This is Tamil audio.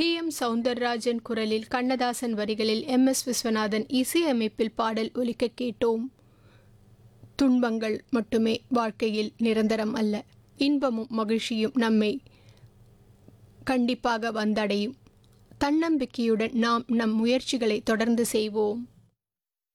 டி.எம். சௌந்தரராஜன் குரலில், கண்ணதாசன் வரிகளில் எம்.எஸ். விஸ்வநாதன் இசையமைப்பில் பாடல் ஒலிக்க கேட்டோம். துன்பங்கள் மட்டுமே வாழ்க்கையில் நிரந்தரம் அல்ல. இன்பமும் மகிழ்ச்சியும் நம்மை கண்டிப்பாக வந்தடையும். தன்னம்பிக்கையுடன் நாம் நம் முயற்சிகளை தொடர்ந்து செய்வோம்.